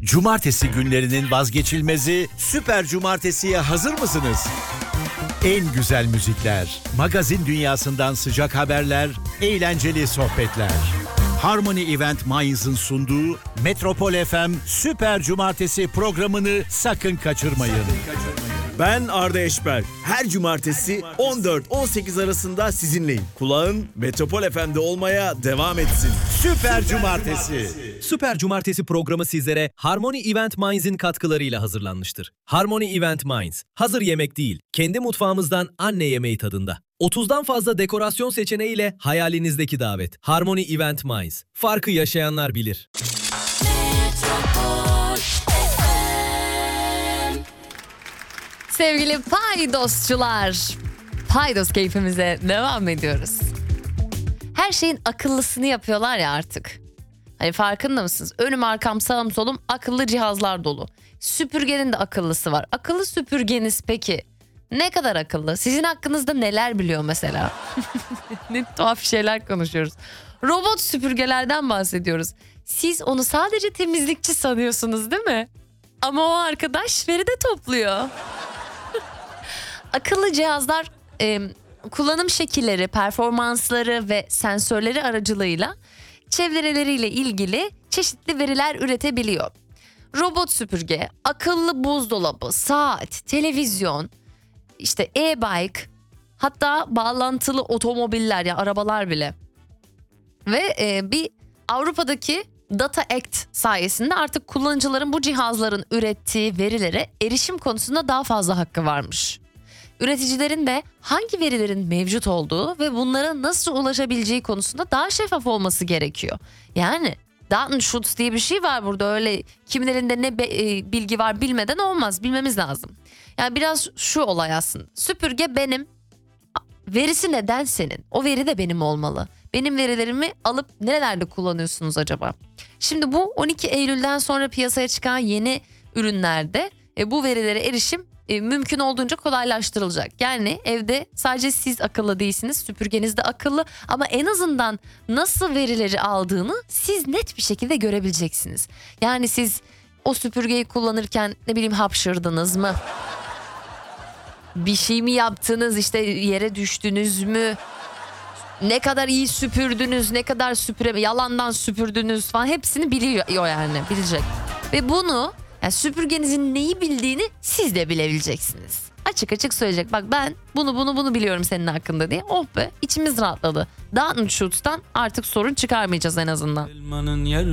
Cumartesi günlerinin vazgeçilmezi Süper Cumartesi'ye hazır mısınız? En güzel müzikler, magazin dünyasından sıcak haberler, eğlenceli sohbetler. Harmony Event Mainz'ın sunduğu Metropol FM Süper Cumartesi programını sakın kaçırmayın. Ben Arda Eşber. Her cumartesi 14-18 arasında sizinleyim. Kulağın Metropol FM'de olmaya devam etsin. Süper Cumartesi. Süper Cumartesi programı sizlere Harmony Event Mainz'in katkılarıyla hazırlanmıştır. Harmony Event Mainz, hazır yemek değil, kendi mutfağımızdan anne yemeği tadında. 30'dan fazla dekorasyon seçeneğiyle hayalinizdeki davet. Harmony Event Mainz, farkı yaşayanlar bilir. Sevgili paydosçular, paydos keyfimize devam ediyoruz. Her şeyin akıllısını yapıyorlar ya artık. Hani farkında mısınız? Önüm arkam sağım solum akıllı cihazlar dolu. Süpürgenin de akıllısı var. Akıllı süpürgeniz peki ne kadar akıllı? Sizin hakkınızda neler biliyor mesela? Ne tuhaf şeyler konuşuyoruz. Robot süpürgelerden bahsediyoruz. Siz onu sadece temizlikçi sanıyorsunuz değil mi? Ama o arkadaş veri de topluyor. Akıllı cihazlar kullanım şekilleri, performansları ve sensörleri aracılığıyla çevreleriyle ilgili çeşitli veriler üretebiliyor. Robot süpürge, akıllı buzdolabı, saat, televizyon, işte e-bike, hatta bağlantılı otomobiller ya arabalar bile. Ve bir Avrupa'daki Data Act sayesinde artık kullanıcıların bu cihazların ürettiği verilere erişim konusunda daha fazla hakkı varmış. Üreticilerin de hangi verilerin mevcut olduğu ve bunlara nasıl ulaşabileceği konusunda daha şeffaf olması gerekiyor. Yani Datenschutz diye bir şey var burada, öyle kimin elinde ne bilgi var bilmeden olmaz, bilmemiz lazım. Yani biraz şu olay aslında, süpürge benim, verisi neden senin? O veri de benim olmalı. Benim verilerimi alıp nerelerde kullanıyorsunuz acaba? Şimdi bu 12 Eylül'den sonra piyasaya çıkan yeni ürünlerde bu verilere erişim mümkün olduğunca kolaylaştırılacak. Yani evde sadece siz akıllı değilsiniz, süpürgeniz de akıllı, ama en azından nasıl verileri aldığını siz net bir şekilde görebileceksiniz. Yani siz o süpürgeyi kullanırken ne bileyim hapşırdınız mı? Bir şey mi yaptınız, işte yere düştünüz mü? Ne kadar iyi süpürdünüz, ne kadar yalandan süpürdünüz falan, hepsini biliyor yani, bilecek. Ve bunu, yani süpürgenizin neyi bildiğini siz de bilebileceksiniz. Açık açık söyleyecek, bak ben bunu biliyorum senin hakkında diye. Oh be, içimiz rahatladı. Datenschutz'tan artık sorun çıkarmayacağız en azından.